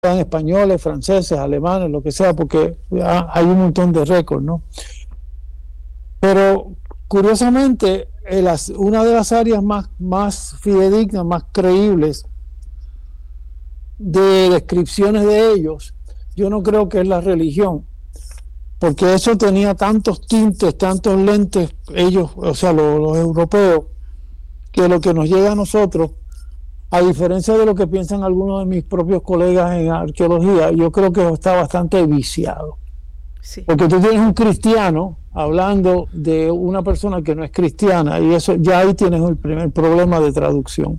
sean españoles, franceses, alemanes, lo que sea, porque hay un montón de récords, ¿no? Pero curiosamente, una de las áreas más fidedignas, más creíbles de descripciones de ellos, yo no creo que es la religión, porque eso tenía tantos tintes, tantos lentes, ellos, o sea, los europeos, que lo que nos llega a nosotros, a diferencia de lo que piensan algunos de mis propios colegas en arqueología, yo creo que está bastante viciado. Sí. Porque tú tienes un cristiano hablando de una persona que no es cristiana, y eso ya ahí tienes el primer problema de traducción.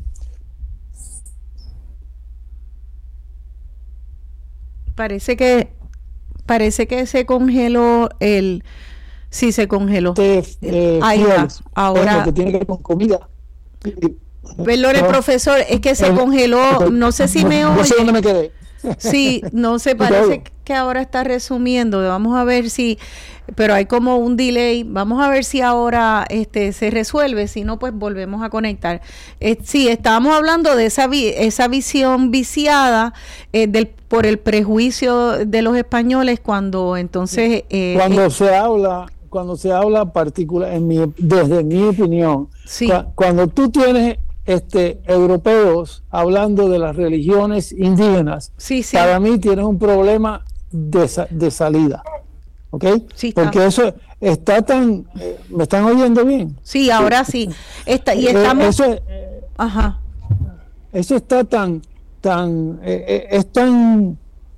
Parece que se congeló el... Sí, se congeló. Ahí va. Ahora... Lo que tiene que ver con comida. Perdone, profesor, es que se congeló. No sé si me oye. No sé dónde me quedé. Sí, no sé, parece que ahora está resumiendo. Vamos a ver si... Pero hay como un delay. Vamos a ver si ahora se resuelve. Si no, pues volvemos a conectar. Sí, estábamos hablando de esa visión viciada por el prejuicio de los españoles cuando entonces... Cuando se habla particular, desde mi opinión, sí. Cuando tú tienes europeos hablando de las religiones indígenas, sí. Para mí tienes un problema de salida. ¿Ok? Sí, porque eso está tan... ¿me están oyendo bien? Sí, ahora sí. Y estamos... Ajá. Eso está es tan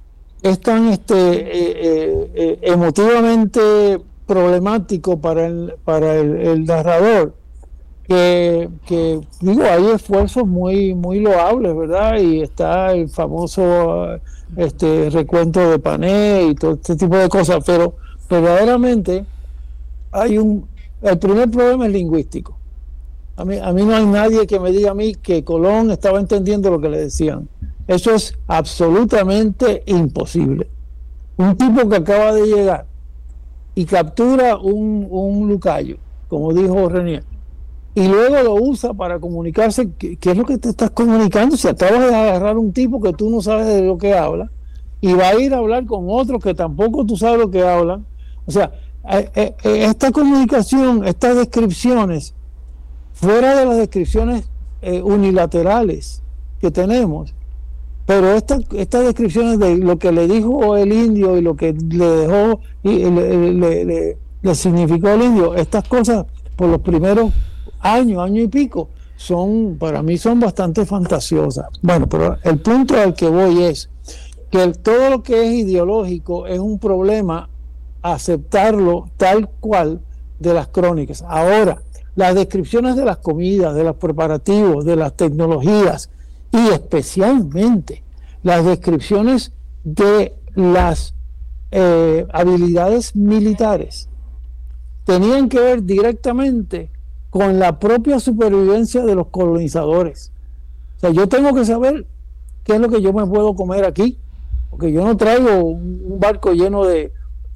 emotivamente problemático para el narrador que digo, hay esfuerzos muy loables, ¿verdad? Y está el famoso recuento de Pané y todo este tipo de cosas, pero verdaderamente el primer problema es lingüístico. A mí no hay nadie que me diga a mí que Colón estaba entendiendo lo que le decían. Eso es absolutamente imposible. Un tipo que acaba de llegar y captura un lucayo, como dijo Renier, y luego lo usa para comunicarse. ¿Qué es lo que te estás comunicando? Si acabas de agarrar un tipo que tú no sabes de lo que habla y va a ir a hablar con otros que tampoco tú sabes lo que hablan. O sea, esta comunicación, estas descripciones, fuera de las descripciones unilaterales que tenemos, pero estas descripciones de lo que le dijo el indio y lo que le dejó y le significó el indio, estas cosas por los primeros año y pico, para mí son bastante fantasiosas. Bueno, pero el punto al que voy es que todo lo que es ideológico es un problema aceptarlo tal cual de las crónicas. Ahora, las descripciones de las comidas, de los preparativos, de las tecnologías y especialmente las descripciones de las habilidades militares tenían que ver directamente con la propia supervivencia de los colonizadores. O sea, yo tengo que saber qué es lo que yo me puedo comer aquí, porque yo no traigo un barco lleno de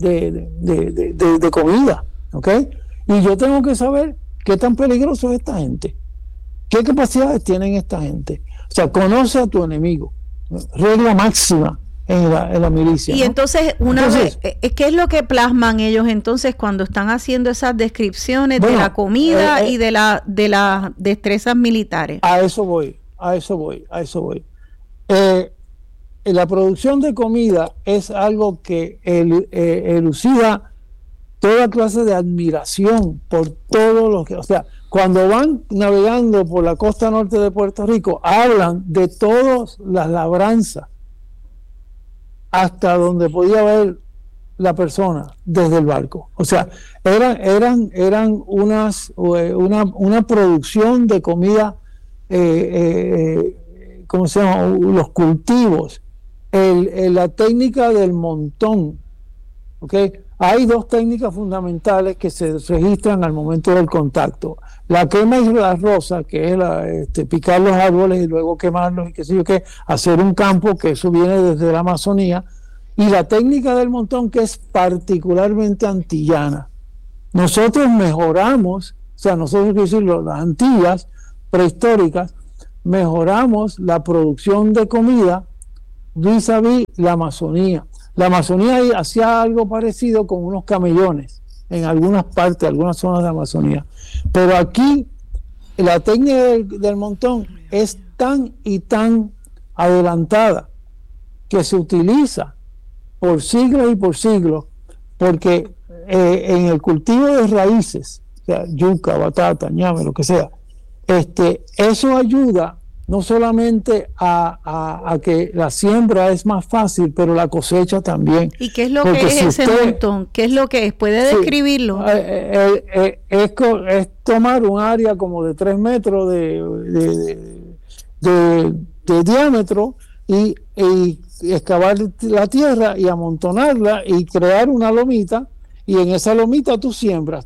comida, ¿ok? Y yo tengo que saber qué tan peligroso es esta gente, qué capacidades tienen esta gente. O sea, conoce a tu enemigo, regla máxima en la milicia. Y ¿no? entonces, ¿qué es lo que plasman ellos entonces cuando están haciendo esas descripciones de la comida y de las destrezas militares? A eso voy. La producción de comida es algo que elucida toda clase de admiración por todos los que... O sea, cuando van navegando por la costa norte de Puerto Rico, hablan de todas las labranzas hasta donde podía ver la persona desde el barco. O sea, eran una producción de comida, ¿cómo se llama? Los cultivos, la técnica del montón, ¿ok? Hay dos técnicas fundamentales que se registran al momento del contacto. La quema y la rosa, que es picar los árboles y luego quemarlos y qué sé yo qué, hacer un campo, que eso viene desde la Amazonía, y la técnica del montón, que es particularmente antillana. Nosotros mejoramos, o sea, nosotros, quiero decir, las Antillas prehistóricas, mejoramos la producción de comida vis-a-vis la Amazonía. La Amazonía hacía algo parecido con unos camellones en algunas partes, algunas zonas de Amazonía. Pero aquí la técnica del montón es tan y tan adelantada que se utiliza por siglos y por siglos, porque en el cultivo de raíces, o sea, yuca, batata, ñame, lo que sea, eso ayuda no solamente a que la siembra es más fácil, pero la cosecha también. ¿Y qué es lo que es ese montón? ¿Qué es lo que es? ¿Puede describirlo? Es tomar un área como de 3 metros de diámetro y excavar la tierra y amontonarla y crear una lomita, y en esa lomita tú siembras.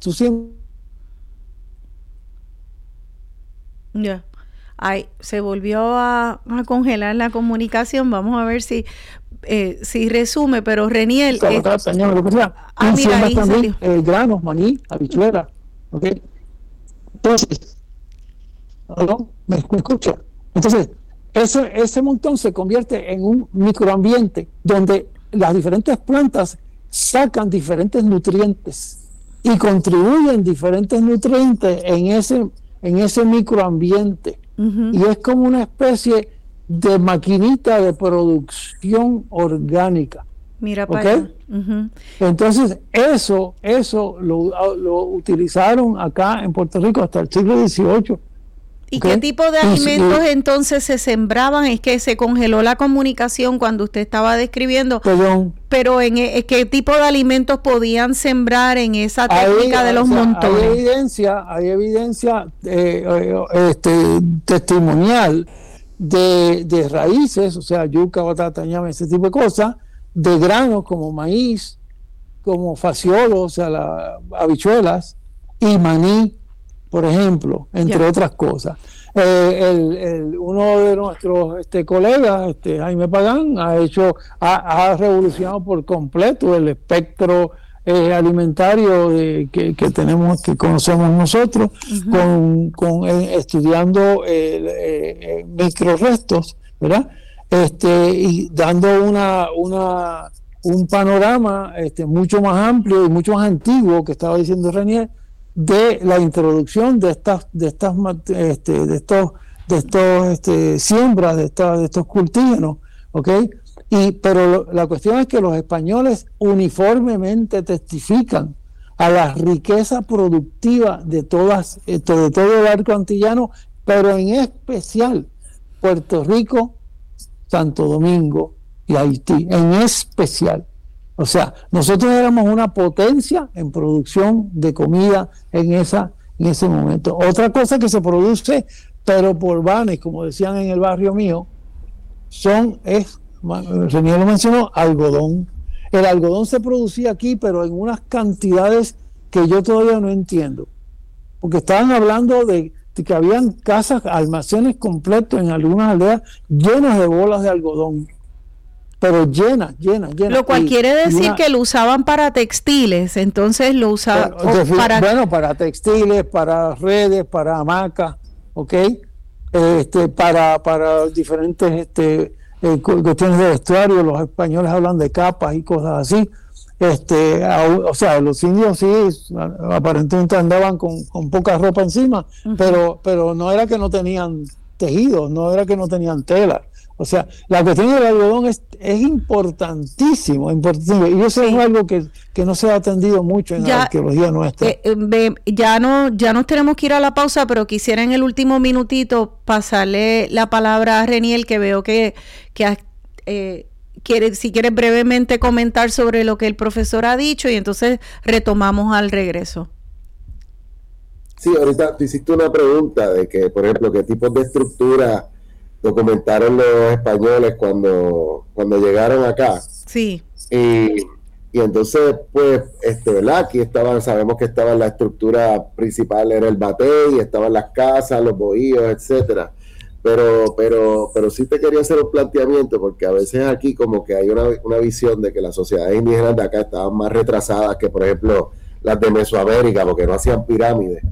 Ya. Ay, se volvió a congelar la comunicación. Vamos a ver si resume, pero Reniel... mira, ahí también, salió. Granos, maní, habichuela. ¿Okay? Entonces, ¿no? ¿Me escucha? Entonces, ese montón se convierte en un microambiente donde las diferentes plantas sacan diferentes nutrientes y contribuyen diferentes nutrientes en ese microambiente. Y es como una especie de maquinita de producción orgánica. Mira para allá. Entonces, eso lo utilizaron acá en Puerto Rico hasta el siglo XVIII. ¿Y qué tipo de alimentos entonces se sembraban? Es que se congeló la comunicación cuando usted estaba describiendo. Perdón. Pero ¿qué tipo de alimentos podían sembrar en esa técnica de los montones? Hay evidencia testimonial de raíces, o sea, yuca, batata, ñame, ese tipo de cosas, de granos como maíz, como faciolo, o sea, habichuelas y maní, por ejemplo, entre otras cosas. Uno de nuestros colegas, Jaime Pagán, ha revolucionado por completo el espectro alimentario que tenemos, que conocemos nosotros, estudiando microrestos, ¿verdad? Y dando un panorama mucho más amplio y mucho más antiguo, que estaba diciendo Renier, de la introducción de estas siembras, de estos cultivos, ¿ok? Pero la cuestión es que los españoles uniformemente testifican a la riqueza productiva de todo el arco antillano, pero en especial Puerto Rico, Santo Domingo y Haití, en especial. O sea, nosotros éramos una potencia en producción de comida en ese momento. Otra cosa que se produce, pero por vanes, como decían en el barrio mío, Renier lo mencionó, algodón. El algodón se producía aquí, pero en unas cantidades que yo todavía no entiendo. Porque estaban hablando de que habían casas, almacenes completos en algunas aldeas llenas de bolas de algodón. Pero llena. Lo cual quiere decir que lo usaban para textiles, entonces lo usaban para textiles, para redes, para hamacas, ¿ok? Para diferentes cuestiones de vestuario. Los españoles hablan de capas y cosas así. O sea, los indios sí, aparentemente andaban con poca ropa encima, pero no era que no tenían tejidos, no era que no tenían tela. O sea, la cuestión del algodón es importantísimo, y eso es algo que no se ha atendido mucho en la arqueología nuestra. Ya nos tenemos que ir a la pausa, pero quisiera en el último minutito pasarle la palabra a Reniel, que veo que si quieres brevemente comentar sobre lo que el profesor ha dicho, y entonces retomamos al regreso. Sí, ahorita te hiciste una pregunta de que, por ejemplo, qué tipos de estructura documentaron los españoles cuando llegaron acá. Sí. Y entonces, pues, ¿verdad? Aquí sabemos que estaba la estructura principal, era el batey, estaban las casas, los bohíos, etcétera. Pero sí te quería hacer un planteamiento, porque a veces aquí como que hay una visión de que las sociedades indígenas de acá estaban más retrasadas que, por ejemplo, las de Mesoamérica, porque no hacían pirámides.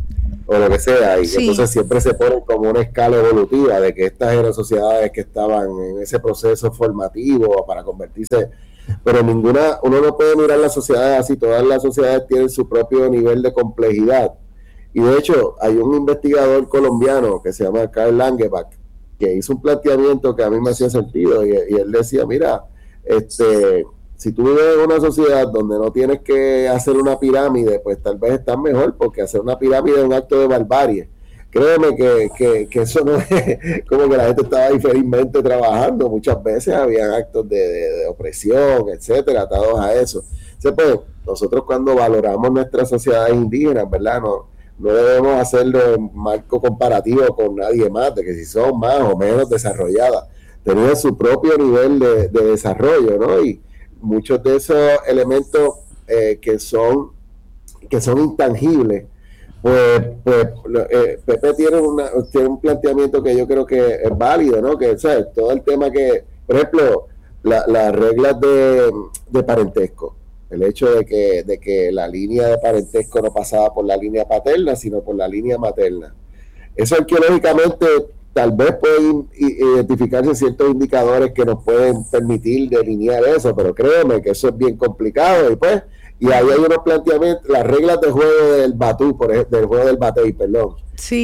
o lo que sea, y sí. Entonces siempre se pone como una escala evolutiva de que estas eran sociedades que estaban en ese proceso formativo para convertirse, pero uno no puede mirar las sociedades así, todas las sociedades tienen su propio nivel de complejidad, y de hecho hay un investigador colombiano que se llama Karl Langebach, que hizo un planteamiento que a mí me hacía sentido, y él decía, mira, si tú vives en una sociedad donde no tienes que hacer una pirámide, pues tal vez estás mejor, porque hacer una pirámide es un acto de barbarie. Créeme que eso no es como que la gente estaba infelizmente trabajando. Muchas veces habían actos de opresión, etcétera, atados a eso. Entonces, pues, nosotros cuando valoramos nuestras sociedades indígenas, ¿verdad? No debemos hacerlo en marco comparativo con nadie más, de que si son más o menos desarrolladas. Tenían su propio nivel de desarrollo, ¿no? Y muchos de esos elementos que son intangibles, pues Pepe tiene un planteamiento que yo creo que es válido, ¿no? Que, ¿sabes? Todo el tema que, por ejemplo, las reglas de parentesco, el hecho de que la línea de parentesco no pasaba por la línea paterna, sino por la línea materna. Eso arqueológicamente tal vez pueden identificarse ciertos indicadores que nos pueden permitir delinear eso, pero créeme que eso es bien complicado, y ahí hay unos planteamientos, las reglas de juego del batú, por ejemplo, del juego del batey, perdón. Sí.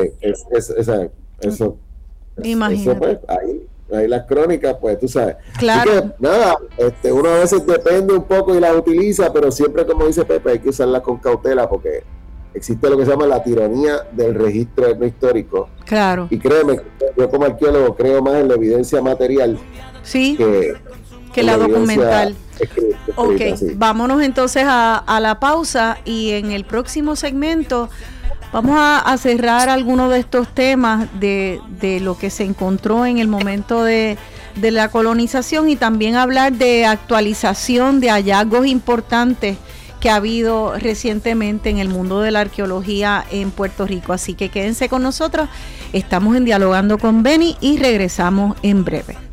Eso imagínate. Pues, ahí las crónicas, pues tú sabes. Claro. Así que, nada, uno a veces depende un poco y las utiliza, pero siempre, como dice Pepe, hay que usarlas con cautela, porque existe lo que se llama la tiranía del registro etnohistórico. Claro. Y créeme, yo como arqueólogo creo más en la evidencia material, sí, que la documental. Ok, sí. Vámonos entonces a la pausa, y en el próximo segmento vamos a cerrar algunos de estos temas de lo que se encontró en el momento de la colonización, y también hablar de actualización de hallazgos importantes que ha habido recientemente en el mundo de la arqueología en Puerto Rico. Así que quédense con nosotros, estamos en Dialogando con Benny y regresamos en breve.